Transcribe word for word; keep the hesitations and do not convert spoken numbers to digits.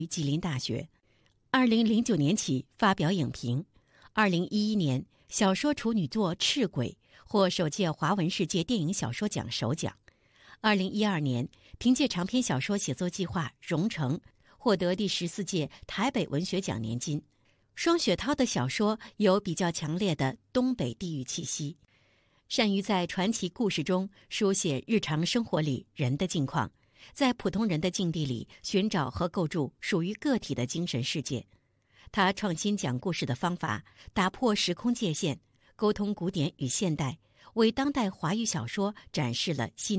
于吉林大学。二零零九年起发表影评。二零一一年，小说处女作《赤鬼》获首届华文世界电影小说奖首奖。二零一二年，凭借长篇小说写作计划《蓉城》获得第十四届台北文学奖年金。双雪涛的小说有比较强烈的东北地域气息，善于在传奇故事中书写日常生活里人的境况，在普通人的境地里寻找和构筑属于个体的精神世界。他创新讲故事的方法，打破时空界限，沟通古典与现代，为当代华语小说展示了新